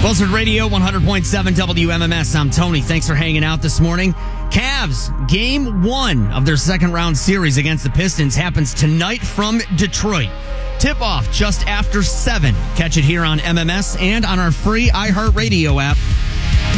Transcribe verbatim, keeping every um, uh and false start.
Buzzard Radio, one hundred point seven W M M S. I'm Tony. Thanks for hanging out this morning. Cavs, game one of their second round series against the Pistons happens tonight from Detroit. Tip-off just after seven. Catch it here on M M S and on our free iHeartRadio app.